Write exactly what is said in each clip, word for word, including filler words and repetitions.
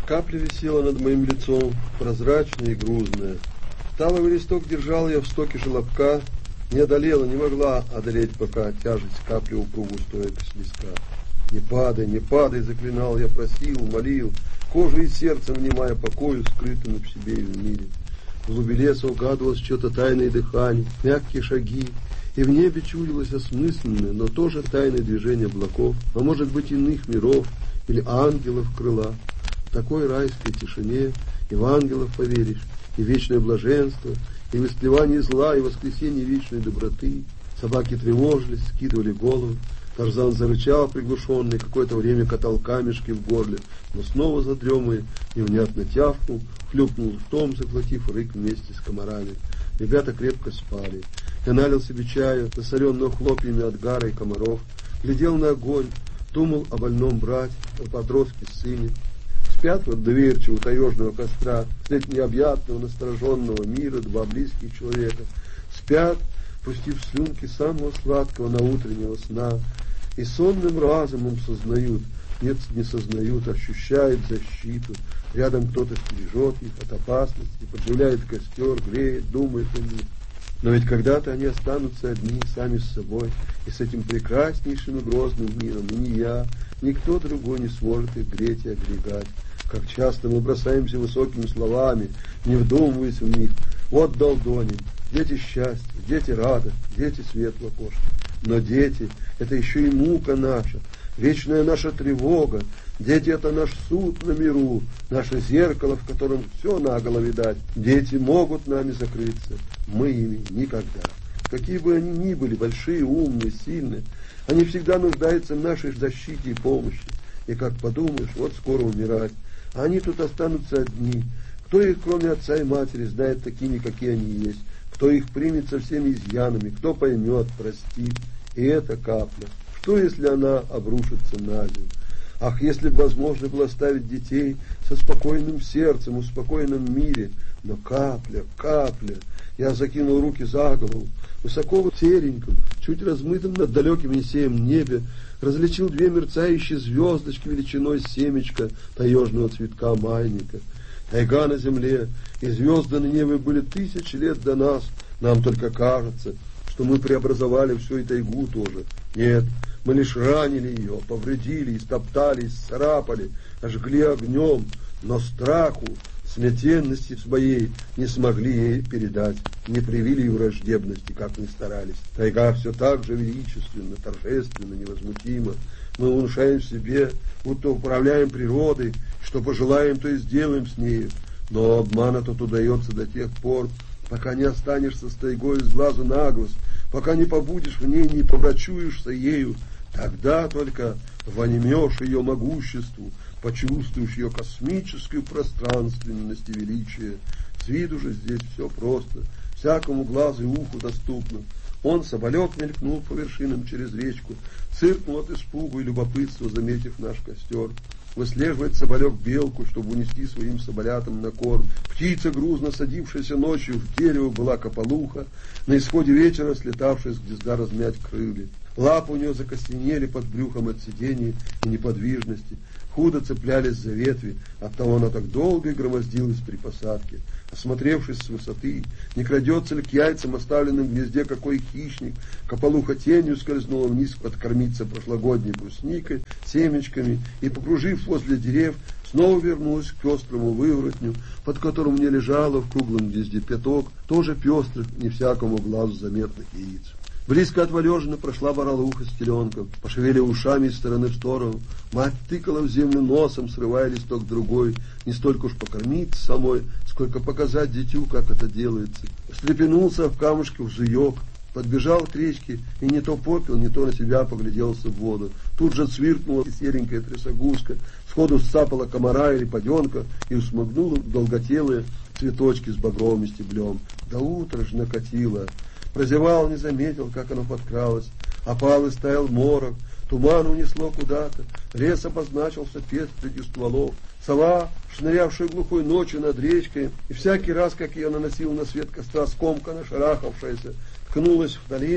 Капля висела над моим лицом, прозрачная и грузная. Таловый листок держал я в стоке желобка, не одолела, не могла одолеть пока тяжесть капли упругую стойкость листка. «Не падай, не падай!» — заклинал я, просил, молил, кожей и сердцем внимая покою, скрытому в себе и в мире. В глуби леса угадывалось что-то тайное дыхание, мягкие шаги, и в небе чудилось осмысленное, но тоже тайное движение облаков, а может быть иных миров или ангелов крыла. В такой райской тишине и в ангелов поверишь, и в вечное блаженство, и в истлевание зла, и в воскресенье вечной доброты. Собаки тревожились, скидывали головы. Тарзан зарычал приглушенный, какое-то время катал камешки в горле, но снова задремая, невнятно тявкнул, хлюпнул ртом, заглотив рык вместе с комарами. Ребята крепко спали. Я налил себе чаю, засоленного хлопьями от гара и комаров, глядел на огонь, думал о больном брате, о подростке сыне. Спят вот доверчиво у таежного костра, средь необъятного, настороженного мира два близких человека. Спят, пустив слюнки самого сладкого на утреннего сна, и сонным разумом сознают, нет, не сознают, ощущают защиту. Рядом кто-то стережет их от опасности, подживляет костер, греет, думает о них. Но ведь когда-то они останутся одни, сами с собой, и с этим прекраснейшим и грозным миром, и ни я, никто другой не сможет их греть и оберегать. Как часто мы бросаемся высокими словами, не вдумываясь в них. Вот долдоним, дети счастья, дети радость, дети свет в окошке. Но дети — это еще и мука наша, вечная наша тревога. Дети — это наш суд на миру, наше зеркало, в котором все наголо видать. Дети могут нами закрыться, мы ими никогда. Какие бы они ни были, большие, умные, сильные, они всегда нуждаются в нашей защите и помощи. И как подумаешь, вот скоро умирать, а они тут останутся одни. Кто их, кроме отца и матери, знает такими, какие они есть? Кто их примет со всеми изъянами? Кто поймет, простит? И эта капля. Что, если она обрушится на землю? Ах, если бы возможно было оставить детей со спокойным сердцем, в спокойном мире. Но капля, капля. Я закинул руки за голову. Высоко в сереньком, чуть размытом над далеким Енисеем небе различил две мерцающие звездочки величиной семечка таежного цветка майника. Тайга на земле и звезды на небе были тысячи лет до нас. Нам только кажется, что мы преобразовали всю и тайгу тоже. Нет, мы лишь ранили ее, повредили, истоптали, исцарапали, ожгли огнем, но страху, смятенности своей не смогли ей передать, не привили и враждебности, как ни старались. Тайга все так же величественно, торжественно, невозмутимо. Мы внушаем себе, будто управляем природой, что пожелаем, то и сделаем с нею. Но обман этот удается до тех пор, пока не останешься с тайгой с глазу на глаз, пока не побудешь в ней, не поврачуешься ею. Тогда только вонемешь ее могуществу, почувствуешь ее космическую пространственность и величие. С виду же здесь все просто, всякому глазу и уху доступно. Он, соболек, мелькнул по вершинам через речку, циркнул от испугу и любопытства, заметив наш костер. Выслеживает соболек белку, чтобы унести своим соболятам на корм. Птица, грузно садившаяся ночью в дерево, была кополуха, на исходе вечера слетавшая с гнезда размять крылья. Лапы у нее закостенели под брюхом от сидения и неподвижности, худо цеплялись за ветви, оттого она так долго и громоздилась при посадке. Осмотревшись с высоты, не крадется ли к яйцам, оставленным в гнезде, какой хищник, кополуха тенью скользнула вниз подкормиться прошлогодней брусникой, семечками, и, покружив возле дерев, снова вернулась к пестрому выворотню, под которым мне лежало в круглом гнезде пяток, тоже пестрых, не всякому глазу заметных яиц. Близко от валежины прошла воролуха с теленком, пошевеля ушами из стороны в сторону. Мать тыкала в землю носом, срывая листок другой, не столько уж покормить самой, сколько показать дитю, как это делается. Встрепенулся в камушке в жуек, подбежал к речке и не то попил, не то на себя погляделся в воду. Тут же цвиркнула серенькая трясогузка, сходу сцапала комара или поденка и усмогнула долготелые цветочки с багровым стеблем. До утра ж накатило. Прозевал, не заметил, как оно подкралось. Опал и стаял морок, туман унесло куда-то, лес обозначился пестростью стволов. Сова, шнырявшая глухой ночью над речкой, и всякий раз, как ее наносил на свет костра скомканно шарахавшаяся, ткнулась в долину,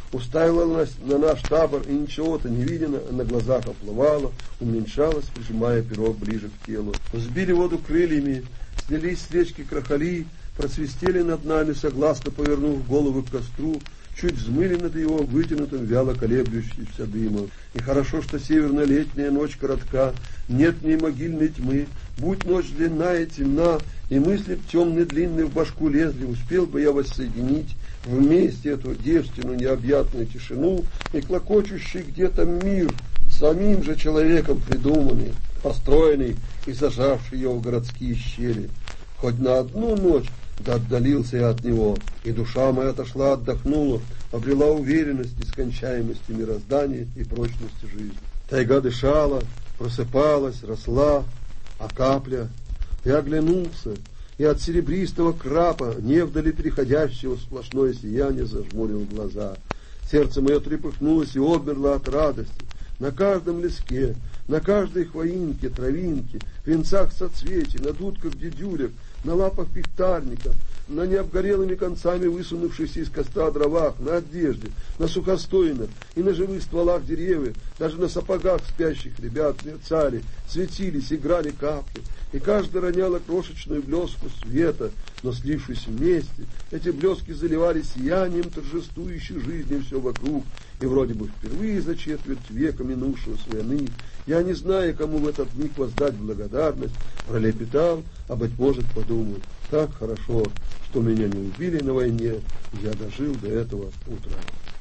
уставила нас, на наш табор, и ничего-то не видно, на глазах оплывала, уменьшалась, прижимая пирог ближе к телу. Взбили воду крыльями, снялись с речки крахали, просвистели над нами, согласно повернув головы к костру, чуть взмыли над его вытянутым, вяло колеблющимся дымом. И хорошо, что северная летняя ночь коротка, нет в ней могильной тьмы, будь ночь длинна и темна, и мысли б темные длинные в башку лезли, успел бы я воссоединить вместе эту девственную необъятную тишину и клокочущий где-то мир, самим же человеком придуманный, построенный и зажавший его в городские щели. Хоть на одну ночь, да отдалился я от него, и душа моя отошла, отдохнула, обрела уверенность нескончаемости мироздания и прочности жизни. Тайга дышала, просыпалась, росла, а капля... Я оглянулся, и от серебристого крапа, невдали переходящего в сплошное сияние, зажмурил глаза. Сердце мое трепыхнулось и обмерло от радости. На каждом леске, на каждой хвоинке, травинке, венцах соцветий, на дудках дедюлек, на лапах пихтарника, на необгорелыми концами высунувшихся из костра дровах, на одежде, на сухостойнах и на живых стволах деревьев, даже на сапогах спящих ребят мерцали, светились, играли капли, и каждая роняла крошечную блеску света, но слившись вместе, эти блески заливали сиянием торжествующей жизни все вокруг, и вроде бы впервые за четверть века минувшего с войны, я, не зная, кому в этот миг воздать благодарность, пролепетал, а, быть может, подумал, как хорошо, что меня не убили на войне, и я дожил до этого утра.